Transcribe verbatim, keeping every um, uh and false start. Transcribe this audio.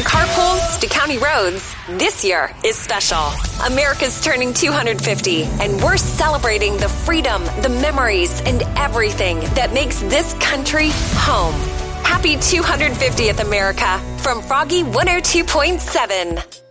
carpools to county roads, this year is special. America's turning two hundred fifty, and we're celebrating the freedom, the memories, and everything that makes this country home. Happy two hundred fiftieth, America, from Froggy one oh two point seven.